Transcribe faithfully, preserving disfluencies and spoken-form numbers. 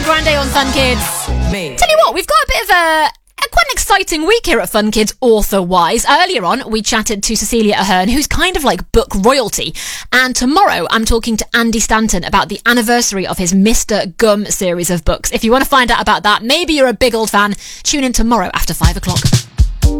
Grande on Fun Kids. Me. Tell you what, we've got a bit of a, a quite an exciting week here at Fun Kids, author-wise. Earlier on, we chatted to Cecilia Ahern, who's kind of like book royalty. And tomorrow, I'm talking to Andy Stanton about the anniversary of his Mister Gum series of books. If you want to find out about that, maybe you're a big old fan, tune in tomorrow after five o'clock.